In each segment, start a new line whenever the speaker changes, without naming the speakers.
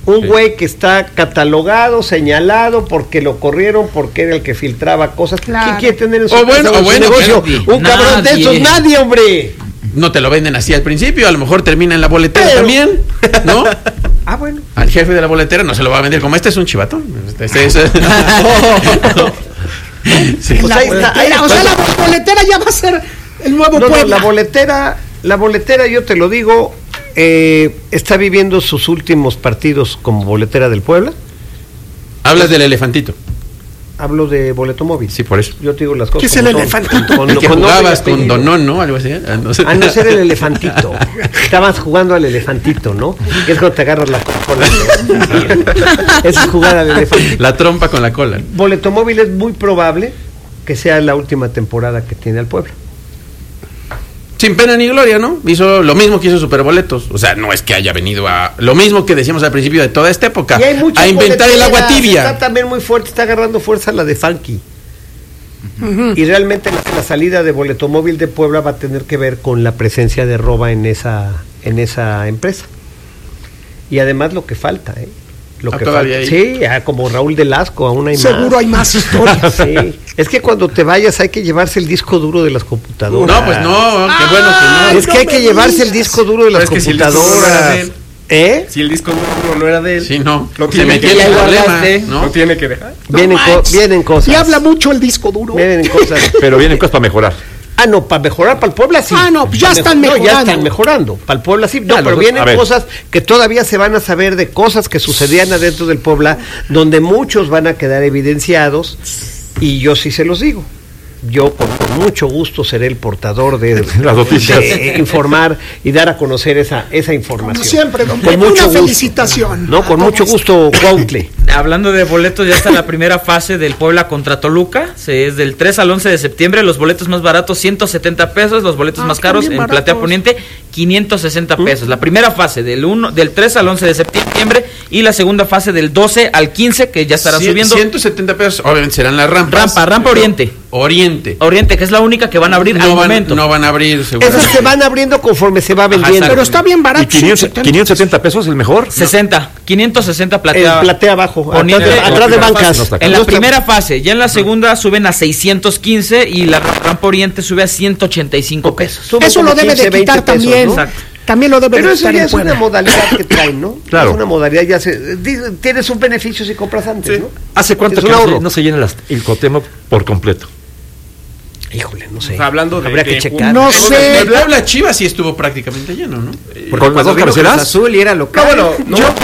Un güey que está catalogado, señalado, porque lo corrieron, porque era el que filtraba cosas.
Claro.
¿Quién quiere tener en su
negocio?
Un cabrón de esos, nadie, hombre.
No te lo venden así al principio, a lo mejor termina en la boletera también, ¿no?
Bueno.
Al jefe de la boletera no se lo va a vender como este es un chivatón.
Sí. Pues ahí está.
O sea, la boletera ya va a ser el nuevo Puebla.
No, la boletera, yo te lo digo, está viviendo sus últimos partidos como boletera del Puebla.
Hablas del elefantito.
Hablo de boleto móvil.
Sí, por eso.
Yo te digo las cosas.
¿Qué es el elefantito?
Que jugabas con Donón, ¿no? Algo así.
No ser el elefantito. Estabas jugando al elefantito, ¿no? Que es cuando te agarras la cola. Esa es jugar al elefantito.
La trompa con la cola.
Boleto móvil es muy probable que sea la última temporada que tiene al Puebla.
Sin pena ni gloria, ¿no? Hizo lo mismo que hizo Superboletos. O sea, no es que haya venido a... Lo mismo que decíamos al principio de toda esta época. A inventar el agua tibia.
Está también muy fuerte, está agarrando fuerza la de Funky. Y realmente la salida de Boleto Móvil de Puebla va a tener que ver con la presencia de Roba en esa empresa. Y además lo que falta, Lo que falta. Sí, como Raúl Delasco, aún hay
Seguro
más.
hay más historias.
Sí. Es que cuando te vayas hay que llevarse el disco duro de las computadoras.
No, pues no, qué bueno que no.
Es que hay que llevarse el disco duro de las computadoras.
Si el disco duro no era de él,
sí, no.
Se metió
en el problema,
¿no? Lo tiene que dejar.
Vienen cosas.
Y habla mucho el disco duro.
Vienen cosas.
Pero vienen cosas para mejorar.
No, para mejorar, para el Puebla sí.
No, ya están mejorando.
Ya están mejorando. Para el Puebla sí. No, pero vienen cosas que todavía se van a saber de cosas que sucedían adentro del Puebla, donde muchos van a quedar evidenciados, y yo sí se los digo. Yo con mucho gusto seré el portador de
las noticias,
de informar y dar a conocer esa información.
Como siempre, don
Pepe,
una felicitación.
Con mucho gusto, Cuautle.
Hablando de boletos, ya está la primera fase del Puebla contra Toluca. Es del 3 al 11 de septiembre. Los boletos más baratos, 170 pesos. Los boletos más caros, en Platea Poniente, 560 pesos. La primera fase del 3 al 11 de septiembre. Y la segunda fase del 12 al 15, que ya estará subiendo.
170 pesos, obviamente serán las rampas.
Rampa Oriente.
Oriente,
que es la única que van a abrir al momento.
No van a abrir, seguramente.
Esas se van abriendo conforme se va vendiendo.
Pero está bien barato.
¿Y 570 pesos el mejor?
560 Platea.
Platea abajo,
Poniente,
atrás de bancas.
En la primera fase, ya en la segunda suben a 615 y la rampa Oriente sube a 185 pesos.
Eso lo debe de quitar también.
¿no?
También lo debe
Pero
de
eso
quitar.
ya es una modalidad que traen, ¿no?
Claro.
Es una modalidad, tienes un beneficio si compras antes, ¿no?
¿Hace cuánto que no se llena el Cuauhtémoc por completo?
Híjole, no sé.
Hablando de...
Habría que checar.
No sé.
El Puebla Chivas sí estuvo prácticamente lleno, ¿no?
¿Con las dos cabeceras?
Azul y era local.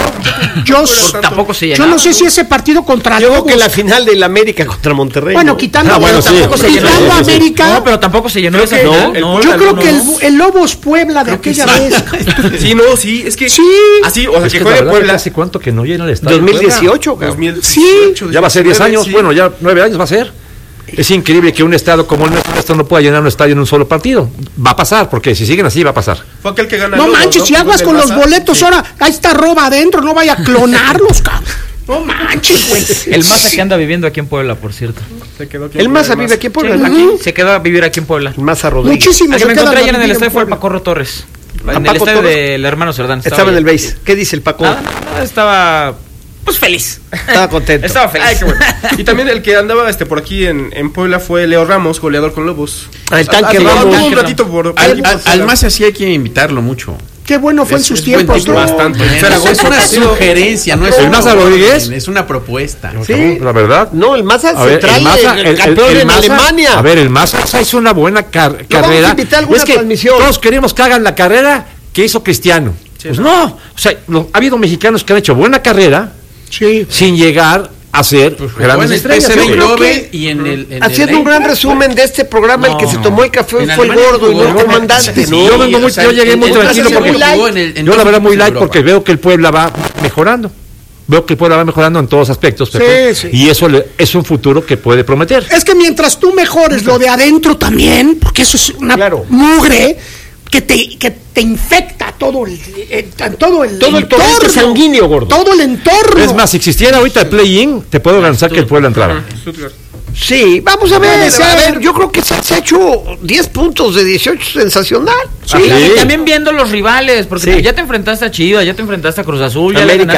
Yo
tampoco se
Yo no sé si ese partido contra
Yo creo
Lobos.
que la final de la América contra Monterrey.
Bueno,
¿no?
quitando,
tampoco se llenó.
quitando América.
No, pero tampoco se llenó esa
que
final.
Yo creo que el Lobos Puebla de aquella vez.
Sí, es que...
Sí.
Así, o sea,
Es
que
que
juegue
la verdad,
Puebla...
¿hace cuánto que no llena el estadio?
2018, cabrón.
2018,
Ya va a ser 10 años,
sí.
bueno, ya 9 años va a ser. Es increíble que un estado como el nuestro no pueda llenar un estadio en un solo partido. Va a pasar, porque si siguen así va a pasar.
Fue aquel que gana.
No manches, si aguas con los boletos
sí.
ahora, ahí está Roba adentro, no vaya a clonarlos, cabrón. No manches, güey.
El Maza que anda viviendo aquí en Puebla, por cierto.
Se quedó aquí
El
en
Maza
Puebla.
vive aquí en Puebla.
Sí,
¿no?
aquí se quedó a vivir aquí en Puebla.
El Maza Rodríguez.
Muchísimo.
El que
se
me
quedan
encontré
a
ayer en el
vivir
estadio fue el
Puebla.
Pacorro Torres. En el
Paco
estadio
Torres?
del hermano Cerdán.
Estaba en el base. ¿Qué dice el Paco?
Estaba pues feliz.
Estaba contento.
Estaba feliz.
Ay, qué bueno. Y también el que andaba por aquí en Puebla fue Leo Ramos, goleador con Lobos.
El tanque
Así,
Ramos.
un ratito por...
Al Maza sí hay que invitarlo mucho.
Qué bueno fue en sus tiempos, ¿no?
bastante.
Es una sugerencia, no es
¿El Maza Rodríguez?
Es una propuesta.
Sí.
La verdad.
No, el Maza
A ver,
central,
el Maza,
el campeón en
Maza-
Alemania.
A ver, el Maza hizo una buena carrera.
vamos a invitar a alguna
Es que
transmisión.
todos queremos que hagan la carrera que hizo Cristiano.
Sí,
pues no. O sea, ha habido mexicanos que han hecho buena carrera sin llegar a ser grandes
en el
estrellas.
PSV
Yo creo
Eindhoven y en el
Haciendo un gran resumen de este programa, el que se tomó el café
En
fue el
Alemania
gordo y no el
jugó,
comandante,
sí,
¿no?
Yo vengo muy- yo llegué muy
el
tranquilo
Maza
porque
jugó en
yo la verdad muy
dos
light
Europa.
porque veo que el Puebla va mejorando. Veo que el Puebla va mejorando en todos aspectos, Pepe,
Sí.
y eso es un futuro que puede prometer.
Es que mientras tú mejores lo de adentro también, porque eso es una mugre que te infecta todo el
torrente
entorno,
sanguíneo, gordo.
todo el entorno.
Es más, si existiera ahorita el play-in, te puedo garantizar que el Puebla entraba.
Sí, vamos a ver,
Puede ser.
yo creo que se ha hecho 10 puntos de 18 sensacional.
Sí,
Sí.
y también viendo los rivales, porque
Sí.
ya te enfrentaste a Chivas, ya te enfrentaste a Cruz Azul, ya
América.
le